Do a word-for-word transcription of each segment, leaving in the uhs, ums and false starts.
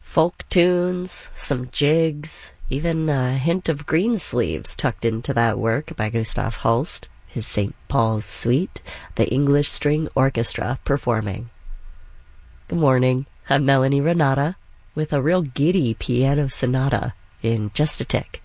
Folk tunes, some jigs, even a hint of Greensleeves tucked into that work by Gustav Holst, his Saint Paul's Suite, the English String Orchestra performing. Good morning, I'm Melanie Renata with a real giddy piano sonata in just a tick.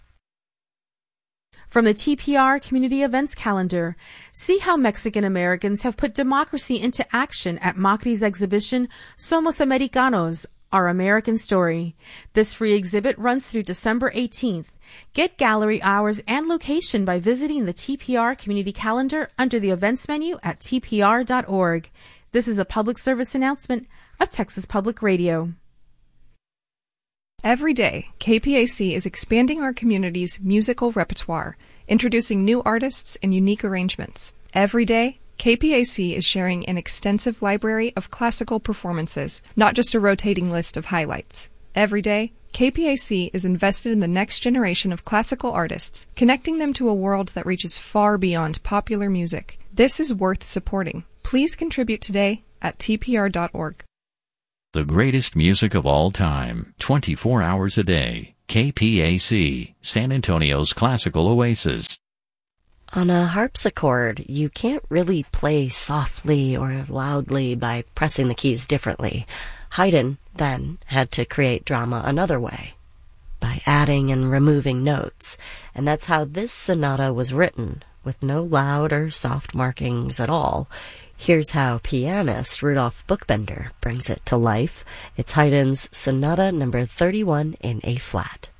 From the T P R Community Events Calendar, see how Mexican Americans have put democracy into action at Macri's exhibition Somos Americanos, Our American Story. This free exhibit runs through December eighteenth. Get gallery hours and location by visiting the T P R Community Calendar under the events menu at T P R dot org. This is a public service announcement of Texas Public Radio. Every day, K P A C is expanding our community's musical repertoire, introducing new artists and unique arrangements. Every day, K P A C is sharing an extensive library of classical performances, not just a rotating list of highlights. Every day, K P A C is invested in the next generation of classical artists, connecting them to a world that reaches far beyond popular music. This is worth supporting. Please contribute today at T P R dot org. The greatest music of all time, twenty-four hours a day. K P A C, San Antonio's classical oasis. On a harpsichord, you can't really play softly or loudly by pressing the keys differently. Haydn, then, had to create drama another way, by adding and removing notes. And that's how this sonata was written, with no loud or soft markings at all. Here's how pianist Rudolf Buchbinder brings it to life. It's Haydn's Sonata number thirty-one in A-flat.